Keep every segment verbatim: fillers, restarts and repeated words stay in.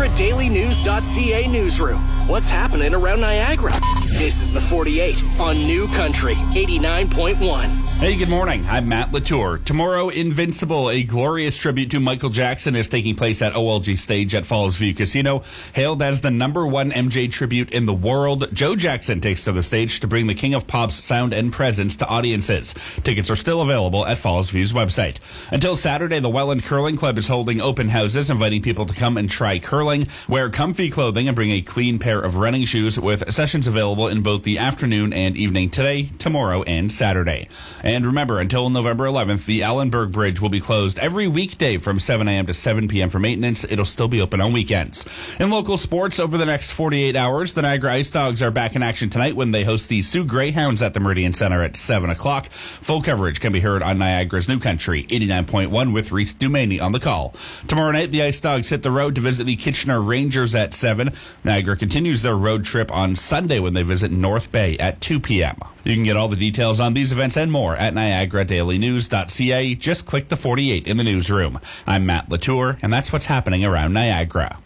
Niagara Daily News dot C A newsroom. What's happening around Niagara? This is the forty-eight on New Country eighty-nine point one. Hey, good morning. I'm Matt Latour. Tomorrow, Invincible, a glorious tribute to Michael Jackson, is taking place at O L G Stage at Falls View Casino. Hailed as the number one M J tribute in the world, Joe Jackson takes to the stage to bring the King of Pop's sound and presence to audiences. Tickets are still available at Falls View's website. Until Saturday, the Welland Curling Club is holding open houses, inviting people to come and try curling, wear comfy clothing, and bring a clean pair of running shoes, with sessions available in both the afternoon and evening today, tomorrow, and Saturday. And remember, until November eleventh, the Allenberg Bridge will be closed every weekday from seven a.m. to seven p.m. for maintenance. It'll still be open on weekends. In local sports, over the next forty-eight hours, the Niagara Ice Dogs are back in action tonight when they host the Sioux Greyhounds at the Meridian Center at seven o'clock. Full coverage can be heard on Niagara's New Country eighty-nine point one with Reese Dumaney on the call. Tomorrow night, the Ice Dogs hit the road to visit the Kitchener Rangers at seven. Niagara continues their road trip on Sunday when they visit North Bay at two p.m. You can get all the details on these events and more at Niagara Daily News dot C A. Just click the forty-eight in the newsroom. I'm Matt Latour, and that's what's happening around Niagara.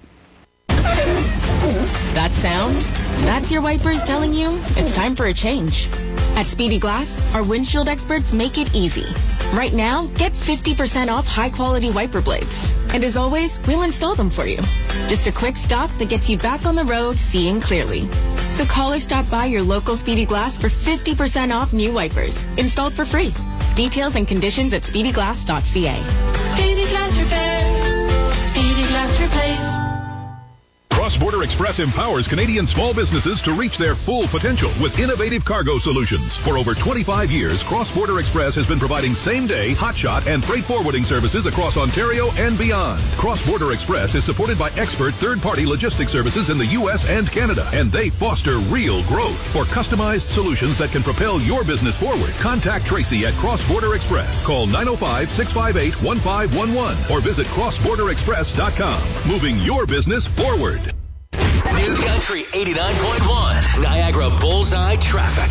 That sound? That's your wipers telling you it's time for a change. At Speedy Glass, our windshield experts make it easy. Right now, get fifty percent off high-quality wiper blades. And as always, we'll install them for you. Just a quick stop that gets you back on the road seeing clearly. So call or stop by your local Speedy Glass for fifty percent off new wipers, installed for free. Details and conditions at speedy glass dot C A. Speedy Glass Repair. Speedy Glass Replace. Cross-Border Express empowers Canadian small businesses to reach their full potential with innovative cargo solutions. For over twenty-five years, Cross-Border Express has been providing same-day, hotshot, and freight forwarding services across Ontario and beyond. Cross-Border Express is supported by expert third-party logistics services in the U S and Canada, and they foster real growth. For customized solutions that can propel your business forward, contact Tracy at Cross-Border Express. Call nine oh five, six five eight, one five one one or visit cross border express dot com. Moving your business forward. New Country eighty-nine point one. Niagara Bullseye Traffic.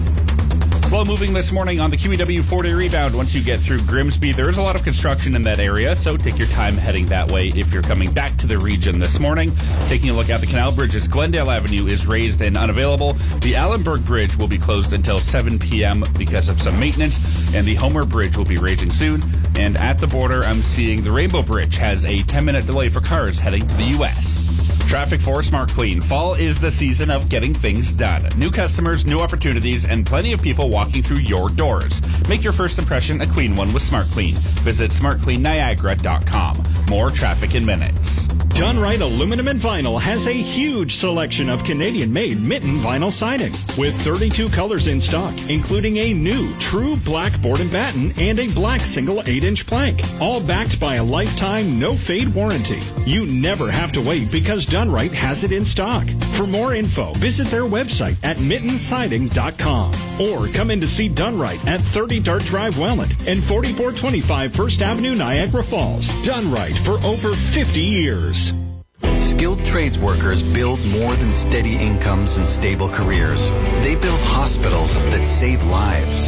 Slow moving this morning on the Q E W four-day rebound. Once you get through Grimsby, there is a lot of construction in that area, so take your time heading that way if you're coming back to the region this morning. Taking a look at the canal bridges, Glendale Avenue is raised and unavailable. The Allenberg Bridge will be closed until seven p.m. because of some maintenance, and the Homer Bridge will be raising soon. And at the border, I'm seeing the Rainbow Bridge has a ten-minute delay for cars heading to the U S Traffic for Smart Clean. Fall is the season of getting things done. New customers, new opportunities, and plenty of people walking through your doors. Make your first impression a clean one with Smart Clean. Visit smart clean niagara dot com. More traffic in minutes. Done Right Aluminum and Vinyl has a huge selection of Canadian-made mitten vinyl siding with thirty-two colors in stock, including a new true black board and batten and a black single eight-inch plank, all backed by a lifetime no-fade warranty. You never have to wait because Done Right has it in stock. For more info, visit their website at mitten siding dot com or come in to see Done Right at thirty Dart Drive, Welland and forty-four twenty-five First Avenue, Niagara Falls. Done Right for over fifty years. Skilled trades workers build more than steady incomes and stable careers. They build hospitals that save lives,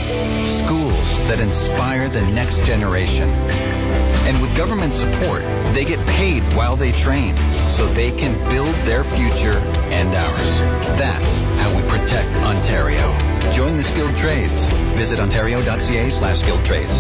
schools that inspire the next generation. And with government support, they get paid while they train so they can build their future and ours. That's how we protect Ontario. Join the skilled trades. Visit ontario dot c a slash skilled trades.